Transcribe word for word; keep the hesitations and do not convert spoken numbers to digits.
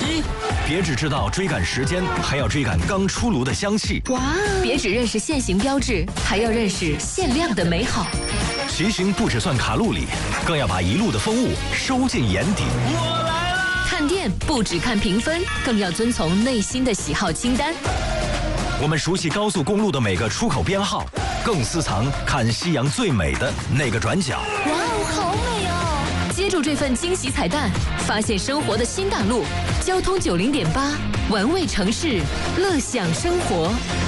一。别只知道追赶时间，还要追赶刚出炉的香气。 哇！别只认识限行标志，还要认识限量的美好。 骑行不只算卡路里，更要把一路的风物收进眼底。 我来了！ 看店不只看评分，更要遵从内心的喜好清单。 我们熟悉高速公路的每个出口编号，更私藏看夕阳最美的那个转角。 哇哦，好美哦！接住这份惊喜彩蛋，发现生活的新大陆。交通九零点八，玩味城市，乐享生活。